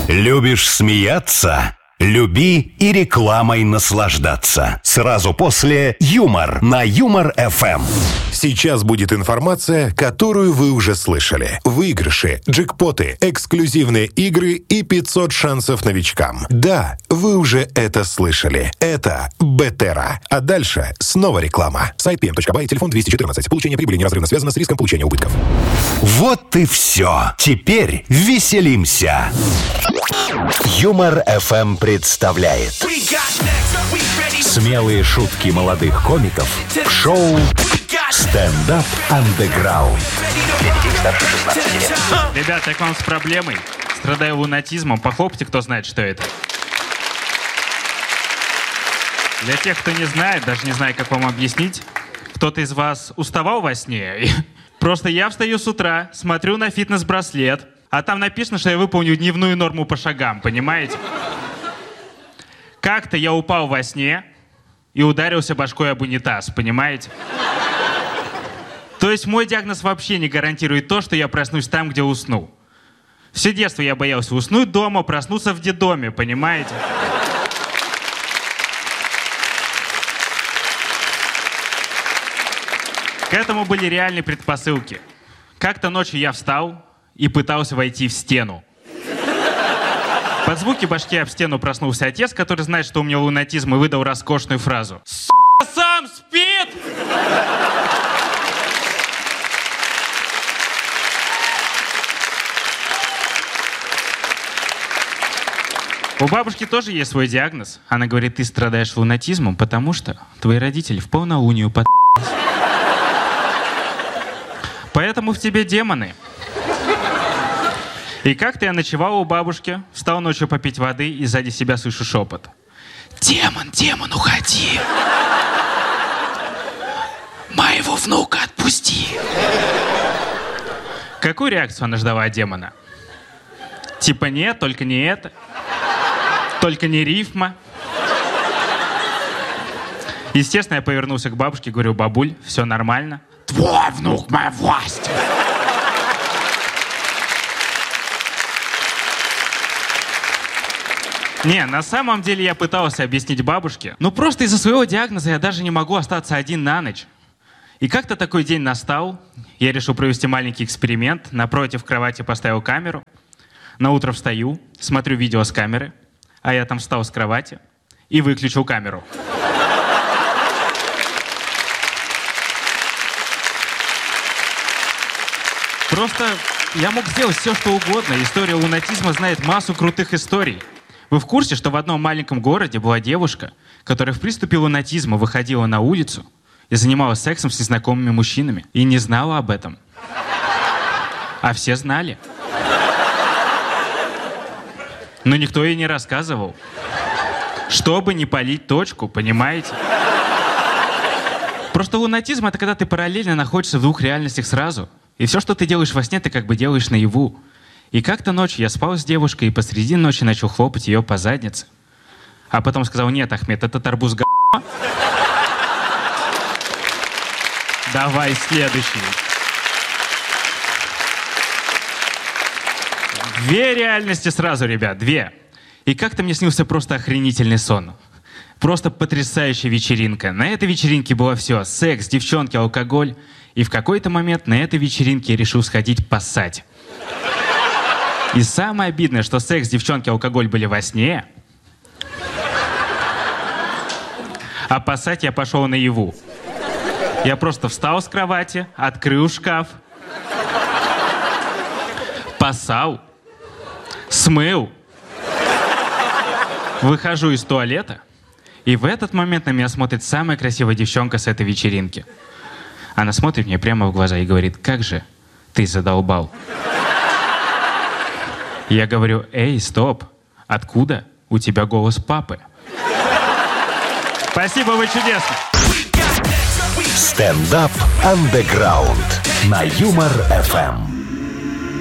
Любишь смеяться? Люби и рекламой наслаждаться. Сразу после «Юмор» на Юмор ФМ. Сейчас будет информация, которую вы уже слышали. Выигрыши, джекпоты, эксклюзивные игры и 500 шансов новичкам. Да, вы уже это слышали. Это Бетера. А дальше снова реклама. Сайт pm.by, телефон 214. Получение прибыли неразрывно связано с риском получения убытков. Вот и все. Теперь веселимся. Юмор ФМ представляет смелые шутки молодых комиков в шоу «Стендап Андеграунд». Для детей старше 16 лет. Ребята, я к вам с проблемой. Страдаю лунатизмом. Похлопайте, кто знает, что это. Для тех, кто не знает, даже не знаю, как вам объяснить, кто-то из вас уставал во сне? Просто я встаю с утра, смотрю на фитнес-браслет, а там написано, что я выполню дневную норму по шагам, понимаете? Как-то я упал во сне и ударился башкой об унитаз, понимаете? То есть мой диагноз вообще не гарантирует то, что я проснусь там, где усну. Все детство я боялся уснуть дома, проснуться в детдоме, понимаете? К этому были реальные предпосылки. Как-то ночью я встал и пытался войти в стену. Под звуки башки об стену проснулся отец, который знает, что у меня лунатизм, и выдал роскошную фразу. «С***, сам спит!» У бабушки тоже есть свой диагноз. Она говорит, ты страдаешь лунатизмом, потому что твои родители в полнолунию под***лись. Поэтому в тебе демоны. И как-то я ночевал у бабушки, встал ночью попить воды и сзади себя слышу шепот. «Демон, демон, уходи! Моего внука отпусти!» Какую реакцию она ждала от демона? Типа нет, только не это. Только не рифма. Естественно, я повернулся к бабушке, говорю, бабуль, все нормально. Твой внук, моя власть. Не, на самом деле я пытался объяснить бабушке. Но просто из-за своего диагноза я даже не могу остаться один на ночь. И как-то такой день настал. Я решил провести маленький эксперимент. Напротив кровати поставил камеру. На утро встаю, смотрю видео с камеры. А я там встал с кровати и выключил камеру. Просто я мог сделать все, что угодно. История лунатизма знает массу крутых историй. Вы в курсе, что в одном маленьком городе была девушка, которая в приступе лунатизма выходила на улицу и занималась сексом с незнакомыми мужчинами и не знала об этом? А все знали. Но никто ей не рассказывал. Чтобы не палить точку, понимаете? Просто лунатизм — это когда ты параллельно находишься в двух реальностях сразу. И все, что ты делаешь во сне, ты как бы делаешь наяву. И как-то ночью я спал с девушкой и посреди ночи начал хлопать ее по заднице. А потом сказал, нет, Ахмед, это арбуз г***. Давай следующий. Две реальности сразу, ребят, две. И как-то мне снился просто охренительный сон. Просто потрясающая вечеринка. На этой вечеринке было все. Секс, девчонки, алкоголь. И в какой-то момент на этой вечеринке я решил сходить поссать. И самое обидное, что секс, девчонки, алкоголь были во сне. А поссать я пошел наяву. Я просто встал с кровати, открыл шкаф, поссал, смыл, выхожу из туалета, и в этот момент на меня смотрит самая красивая девчонка с этой вечеринки. Она смотрит мне прямо в глаза и говорит, как же ты задолбал. Я говорю, эй, стоп, откуда у тебя голос папы? Спасибо, вы чудесны. Стендап Андеграунд на Юмор ФМ.